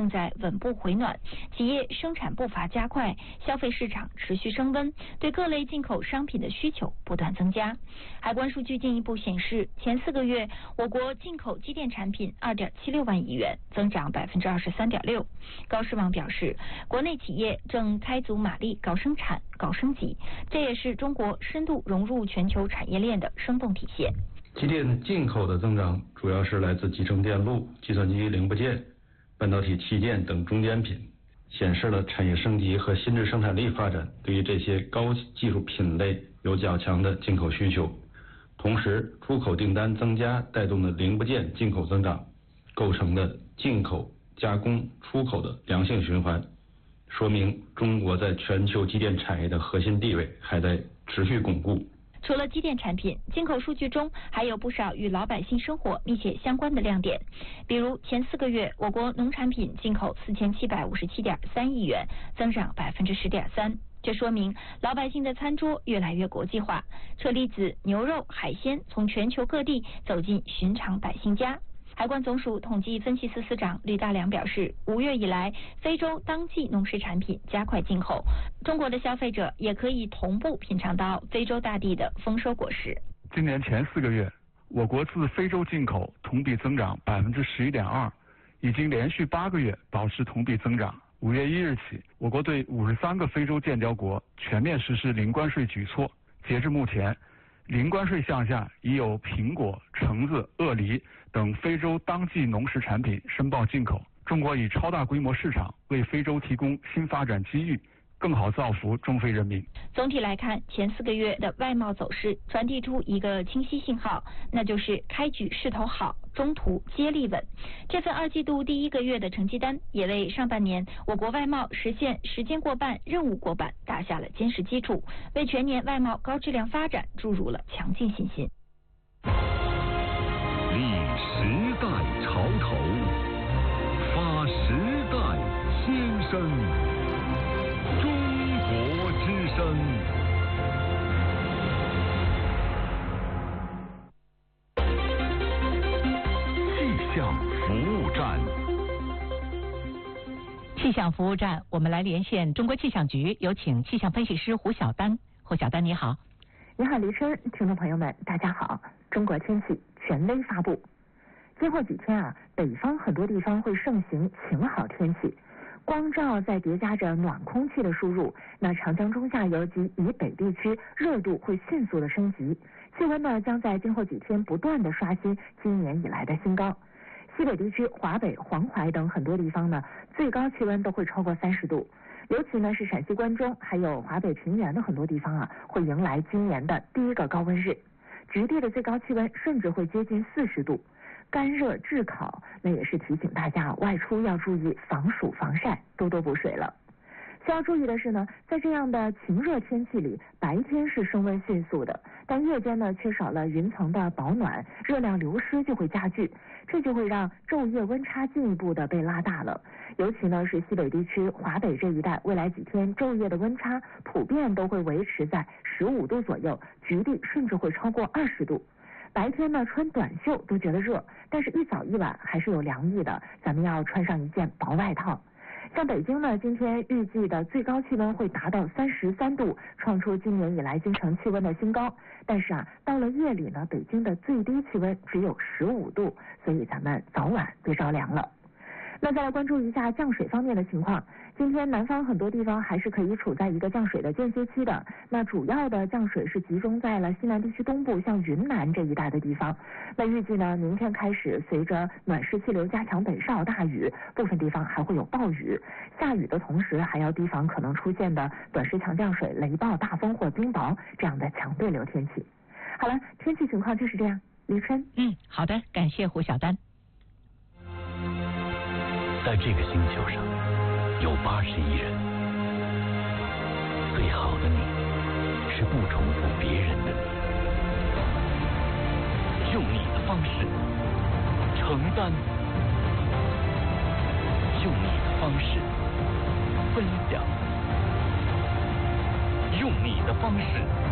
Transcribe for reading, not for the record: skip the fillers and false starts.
正在稳步回暖，企业生产步伐加快，消费市场持续升温，对各类进口商品的需求不断增加。海关数据进一步显示，前4个月我国进口机电产品2.76万亿元，增长23.6%。高士望表示，国内企业正开足马力搞生产、搞升级，这也是中国深度融入全球产业链的生动体现。 机电进口的增长主要是来自集成电路、计算机零部件、半导体器件等中间品，显示了产业升级和新质生产力发展对于这些高技术品类有较强的进口需求。同时，出口订单增加带动的零部件进口增长，构成的进口、加工、出口的良性循环，说明中国在全球机电产业的核心地位还在持续巩固。 除了机电产品，进口数据中还有不少与老百姓生活密切相关的亮点。比如前4个月，我国农产品进口4757.3亿元，增长10.3%。这说明老百姓的餐桌越来越国际化，车厘子、牛肉、海鲜从全球各地走进寻常百姓家。海关总署统计分析司司长吕大良表示，5月以来，非洲当季农食产品加快进口，中国的消费者也可以同步品尝到非洲大地的丰收果实。 今年前4个月，我国自非洲进口同比增长11.2%，已经连续8个月保持同比增长。5月1日起，我国对53个非洲建交国全面实施零关税举措，截至目前，零关税项下已有苹果、橙子、鳄梨等非洲当季农食产品申报进口。中国以超大规模市场为非洲提供新发展机遇，更好造福中非人民。 总体来看，前4个月的外贸走势传递出一个清晰信号，那就是开局势头好，中途接力稳。这份2季度第1个月的成绩单也为上半年我国外贸实现时间过半、任务过半打下了坚实基础，为全年外贸高质量发展注入了强劲信心。 立时代潮头，发时代先声，中国之声。气象服务站。 气象服务站，我们来连线中国气象局，有请气象分析师胡晓丹。胡晓丹，你好。 你好，黎春，听众朋友们，大家好。中国天气权威发布，今后几天啊，北方很多地方会盛行晴好天气，光照再叠加着暖空气的输入，那长江中下游及以北地区热度会迅速的升级，气温呢将在今后几天不断的刷新今年以来的新高。西北地区、华北、黄淮等很多地方呢，最高气温都会超过30度。尤其呢是陕西关中还有华北平原的很多地方啊，会迎来今年的第1个高温日，局地的最高气温甚至会接近40度，干热炙烤，那也是提醒大家外出要注意防暑防晒，多多补水了。需要注意的是呢，在这样的晴热天气里，白天是升温迅速的，但夜间呢缺少了云层的保暖，热量流失就会加剧，这就会让昼夜温差进一步的被拉大了。尤其呢是西北地区、华北这一带，未来几天昼夜的温差普遍都会维持在15度左右，局地甚至会超过20度。白天呢穿短袖都觉得热，但是一早一晚还是有凉意的，咱们要穿上一件薄外套。像北京呢，今天预计的最高气温会达到33度，创出今年以来京城气温的新高。但是啊，到了夜里呢，北京的最低气温只有15度，所以咱们早晚别着凉了。那再来关注一下降水方面的情况。今天南方很多地方还是可以处在一个降水的间歇期的，那主要的降水是集中在了西南地区东部，像云南这一带的地方。那预计呢，明天开始随着暖湿气流加强北上大雨，部分地方还会有暴雨，下雨的同时还要提防可能出现的短时强降水、雷暴、大风或冰雹这样的强对流天气。好了，天气情况就是这样。黎春， 好的，感谢胡晓丹。 在这个星球上有80亿人，最好的你是不重复别人的你，用你的方式承担，用你的方式分享，用你的方式